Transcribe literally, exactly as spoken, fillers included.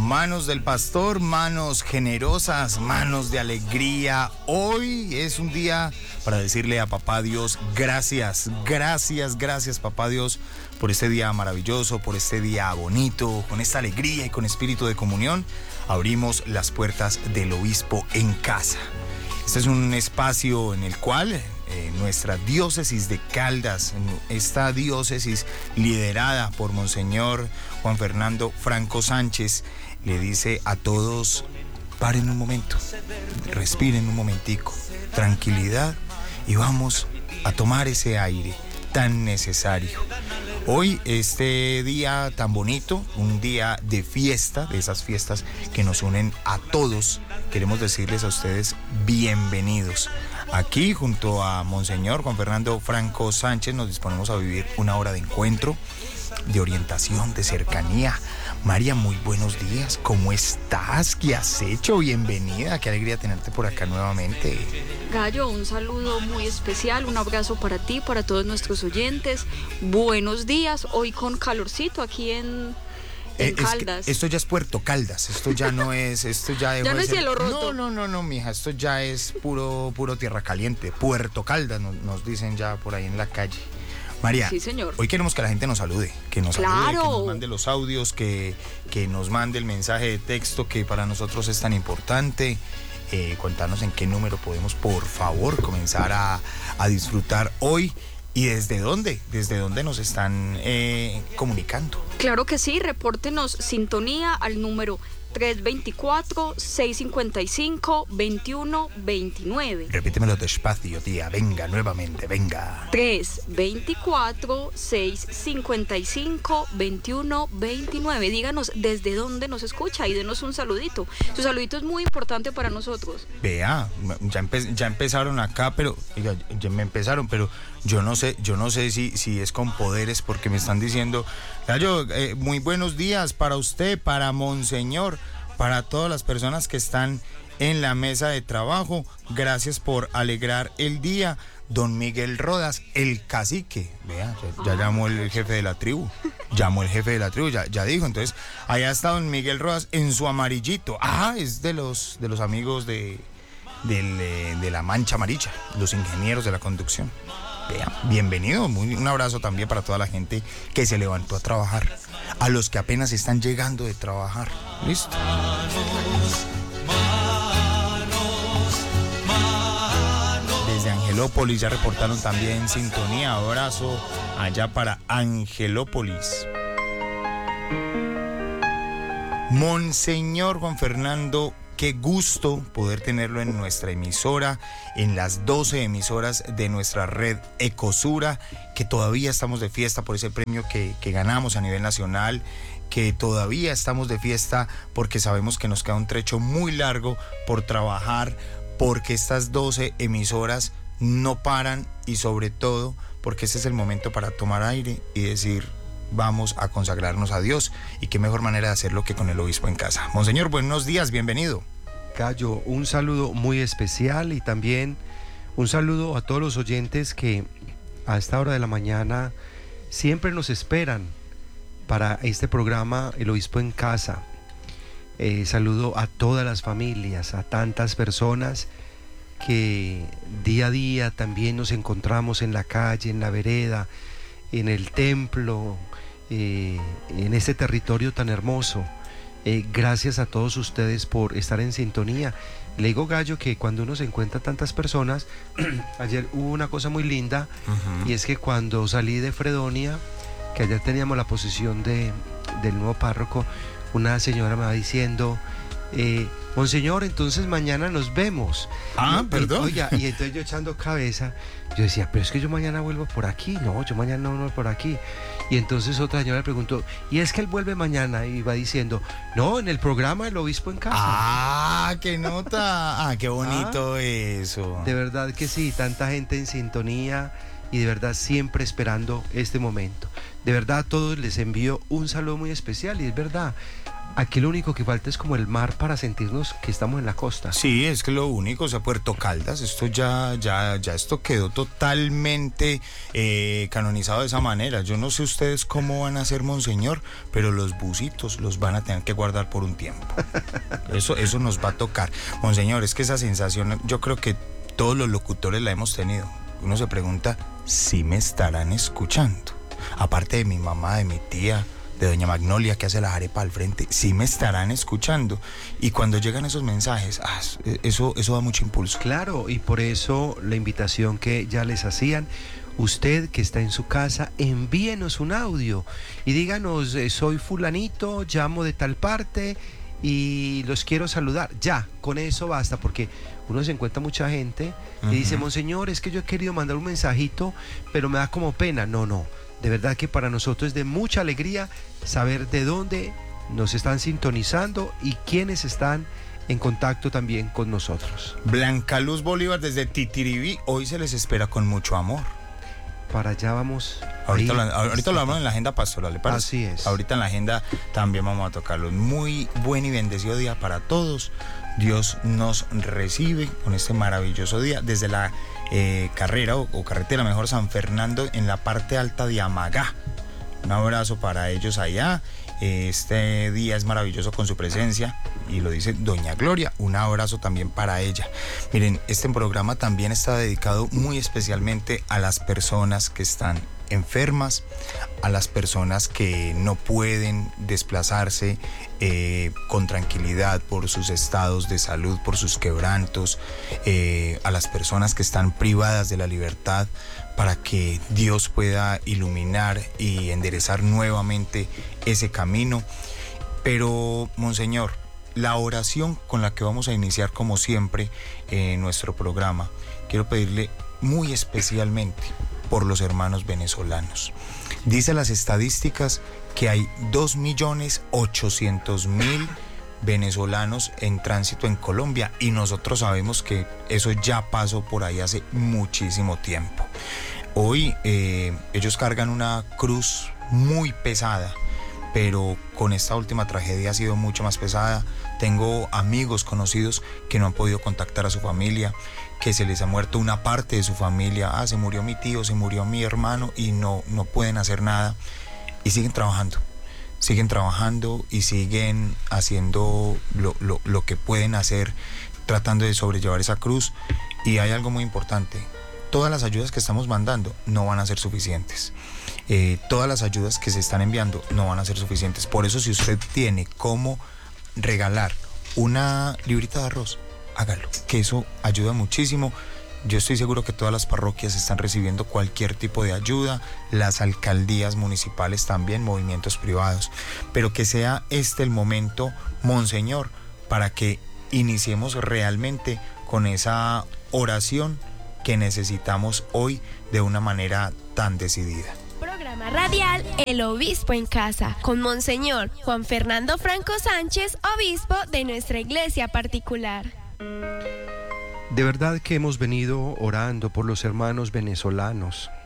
Manos del pastor, manos generosas, manos de alegría. Hoy es un día para decirle a Papá Dios gracias, gracias, gracias Papá Dios por este día maravilloso, por este día bonito, con esta alegría y con espíritu de comunión. Abrimos las puertas del obispo en casa. Este es un espacio en el cual eh, nuestra diócesis de Caldas, esta diócesis liderada por Monseñor Juan Fernando Franco Sánchez, le dice a todos: paren un momento, respiren un momentico, tranquilidad, y vamos a tomar ese aire tan necesario. Hoy, este día tan bonito, un día de fiesta, de esas fiestas que nos unen a todos, queremos decirles a ustedes bienvenidos. Aquí, junto a Monseñor Juan Fernando Franco Sánchez, nos disponemos a vivir una hora de encuentro, de orientación, de cercanía. María, muy buenos días, ¿cómo estás? ¿Qué has hecho? Bienvenida, qué alegría tenerte por acá nuevamente. Gallo, un saludo muy especial, un abrazo para ti, para todos nuestros oyentes. Buenos días, hoy con calorcito aquí en, en eh, Caldas. Es que esto ya es Puerto Caldas, esto ya no es, esto ya dejó ya no de es ser... cielo roto. No, no, no, no, mija, esto ya es puro, puro tierra caliente. Puerto Caldas nos, nos dicen ya por ahí en la calle. María, sí, señor. Hoy queremos que la gente nos salude, que nos claro. salude, que nos mande los audios, que, que nos mande el mensaje de texto que para nosotros es tan importante. Eh, contarnos en qué número podemos, por favor, comenzar a, a disfrutar hoy. ¿Y desde dónde? ¿Desde dónde nos están eh, comunicando? Claro que sí, repórtenos sintonía al número tres dos cuatro, seis cinco cinco, dos uno dos nueve. Repítemelo despacio, tía. Venga, nuevamente, venga. tres dos cuatro, seis cinco cinco, dos uno dos nueve. Díganos desde dónde nos escucha y denos un saludito. Su saludito es muy importante para nosotros. Vea, ya, empe- ya empezaron acá, pero oiga, ya me empezaron, pero yo no sé, yo no sé si, si es con poderes, porque me están diciendo, Gallo, eh, muy buenos días para usted, para Monseñor, para todas las personas que están en la mesa de trabajo. Gracias por alegrar el día. Don Miguel Rodas, el cacique. Vea, ya, ya llamó el jefe de la tribu. Llamó el jefe de la tribu, ya, ya dijo. Entonces, allá está don Miguel Rodas en su amarillito. Ah, es de los, de los amigos de, del, de la Mancha Amarilla, los ingenieros de la conducción. Vea, bienvenido. Muy, un abrazo también para toda la gente que se levantó a trabajar. A los que apenas están llegando de trabajar. ¿Listo? Desde Angelópolis ya reportaron también sintonía. Abrazo allá para Angelópolis. Monseñor Juan Fernando, qué gusto poder tenerlo en nuestra emisora, en las doce emisoras de nuestra red Ecosura, que todavía estamos de fiesta por ese premio que, que ganamos a nivel nacional, que todavía estamos de fiesta porque sabemos que nos queda un trecho muy largo por trabajar, porque estas doce emisoras no paran, y sobre todo porque este es el momento para tomar aire y decir: vamos a consagrarnos a Dios. Y qué mejor manera de hacerlo que con el obispo en casa. Monseñor, buenos días, bienvenido. Gallo, un saludo muy especial y también un saludo a todos los oyentes que a esta hora de la mañana siempre nos esperan para este programa El Obispo en Casa. Eh, saludo a todas las familias, a tantas personas que día a día también nos encontramos en la calle, en la vereda, en el templo, eh, en este territorio tan hermoso. Eh, gracias a todos ustedes por estar en sintonía. Le digo, Gallo, que cuando uno se encuentra tantas personas, ayer hubo una cosa muy linda, uh-huh. y es que cuando salí de Fredonia, que ayer teníamos la posición de, del nuevo párroco, una señora me va diciendo: eh, Monseñor, entonces mañana nos vemos. Ah, y, perdón. Y, oiga, y entonces yo echando cabeza, yo decía, pero es que yo mañana vuelvo por aquí. No, yo mañana no vuelvo por aquí. Y entonces otra señora le preguntó, y es que él vuelve mañana, y va diciendo, no, en el programa El Obispo en Casa. Ah, qué nota. Ah, qué bonito. ¿Ah? Eso. De verdad que sí, tanta gente en sintonía. y de verdad siempre esperando este momento. De verdad a todos les envío un saludo muy especial y es verdad, aquí lo único que falta es como el mar para sentirnos que estamos en la costa. Sí, es que lo único, o sea, Puerto Caldas, esto ya, ya, ya esto quedó totalmente eh, canonizado de esa manera. Yo no sé ustedes cómo van a hacer, monseñor, pero los busitos los van a tener que guardar por un tiempo. Eso, eso nos va a tocar. Monseñor, es que esa sensación, yo creo que todos los locutores la hemos tenido. Uno se pregunta si me estarán escuchando. Aparte de mi mamá, de mi tía, de doña Magnolia que hace la arepa al frente, sí me estarán escuchando. Y cuando llegan esos mensajes, ah, eso, eso da mucho impulso. Claro, y por eso la invitación que ya les hacían, usted que está en su casa, envíenos un audio y díganos, eh, soy fulanito, llamo de tal parte y los quiero saludar. Ya, con eso basta, porque uno se encuentra mucha gente y uh-huh. dice, monseñor, es que yo he querido mandar un mensajito, pero me da como pena. No, no. De verdad que para nosotros es de mucha alegría saber de dónde nos están sintonizando y quiénes están en contacto también con nosotros. Blanca Luz Bolívar desde Titiribí, hoy se les espera con mucho amor. Para allá vamos. Ahorita, lo, ahorita lo hablamos en la agenda pastoral, ¿le parece? Así es. Ahorita en la agenda también vamos a tocarlo. Muy buen y bendecido día para todos. Dios nos recibe con este maravilloso día desde la eh, carrera o, o carretera, mejor, San Fernando, en la parte alta de Amagá. Un abrazo para ellos allá. Este día es maravilloso con su presencia y lo dice doña Gloria, un abrazo también para ella. Miren, este programa también está dedicado muy especialmente a las personas que están enfermas, a las personas que no pueden desplazarse eh, con tranquilidad por sus estados de salud, por sus quebrantos, eh, a las personas que están privadas de la libertad, para que Dios pueda iluminar y enderezar nuevamente ese camino. Pero, monseñor, la oración con la que vamos a iniciar como siempre en eh, nuestro programa, quiero pedirle muy especialmente por los hermanos venezolanos. Dice las estadísticas que hay dos millones ochocientos mil venezolanos en tránsito en Colombia y nosotros sabemos que eso ya pasó por ahí hace muchísimo tiempo. Hoy eh, ellos cargan una cruz muy pesada, pero con esta última tragedia ha sido mucho más pesada. Tengo amigos conocidos que no han podido contactar a su familia, que se les ha muerto una parte de su familia. Ah, se murió mi tío, se murió mi hermano y no, no pueden hacer nada. Y siguen trabajando, siguen trabajando y siguen haciendo lo, lo, lo que pueden hacer, tratando de sobrellevar esa cruz. Y hay algo muy importante. Todas las ayudas que estamos mandando no van a ser suficientes. Eh, todas las ayudas que se están enviando no van a ser suficientes. Por eso, si usted tiene cómo regalar una librita de arroz, hágalo, que eso ayuda muchísimo. Yo estoy seguro que todas las parroquias están recibiendo cualquier tipo de ayuda, las alcaldías municipales también, movimientos privados, pero que sea este el momento, monseñor, para que iniciemos realmente con esa oración que necesitamos hoy de una manera tan decidida. Programa radial El Obispo en Casa, con Monseñor Juan Fernando Franco Sánchez, obispo de nuestra iglesia particular. De verdad que hemos venido orando por los hermanos venezolanos.